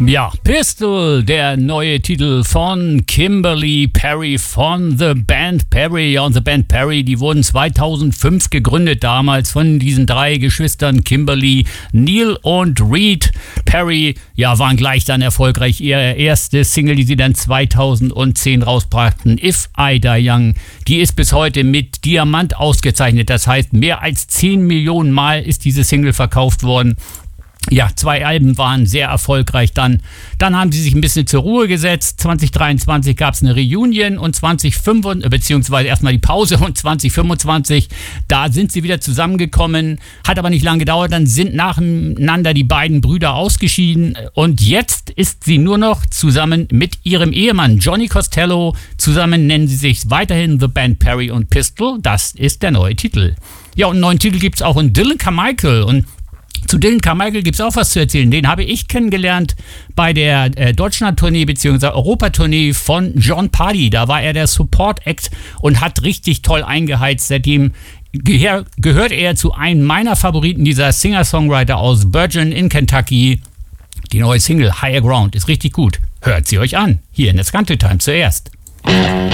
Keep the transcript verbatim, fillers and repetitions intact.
Ja, Pistol, der neue Titel von Kimberly Perry von The Band Perry. Ja, und The Band Perry, die wurden zweitausendfünf gegründet, damals von diesen drei Geschwistern Kimberly, Neil und Reed Perry. Ja, waren gleich dann erfolgreich. Ihre erste Single, die sie dann zweitausendzehn rausbrachten, If I Die Young, die ist bis heute mit Diamant ausgezeichnet. Das heißt, mehr als zehn Millionen Mal ist diese Single verkauft worden. Ja, zwei Alben waren sehr erfolgreich dann. Dann haben sie sich ein bisschen zur Ruhe gesetzt. zwanzig dreiundzwanzig gab es eine Reunion und zwanzig fünfundzwanzig, beziehungsweise erstmal die Pause und zwanzig fünfundzwanzig, da sind sie wieder zusammengekommen. Hat aber nicht lange gedauert, dann sind nacheinander die beiden Brüder ausgeschieden. Und jetzt ist sie nur noch zusammen mit ihrem Ehemann Johnny Costello. Zusammen nennen sie sich weiterhin The Band Perry und Pistol. Das ist der neue Titel. Ja, und einen neuen Titel gibt es auch in Dylan Carmichael. Und zu Dylan Carmichael gibt es auch was zu erzählen. Den habe ich kennengelernt bei der äh, Deutschland-Tournee bzw. Europatournee von John Party. Da war er der Support-Act und hat richtig toll eingeheizt. Seitdem geher- gehört er zu einem meiner Favoriten, dieser Singer-Songwriter aus Virgin in Kentucky. Die neue Single Higher Ground ist richtig gut. Hört sie euch an. Hier in der Scantle Time zuerst.